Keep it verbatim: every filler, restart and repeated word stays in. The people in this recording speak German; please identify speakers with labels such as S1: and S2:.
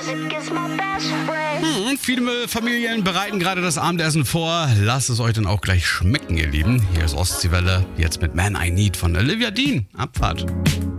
S1: Hm, viele Familien bereiten gerade das Abendessen vor. Lasst es euch dann auch gleich schmecken, ihr Lieben. Hier ist Ostseewelle, jetzt mit Man I Need von Olivia Dean. Abfahrt.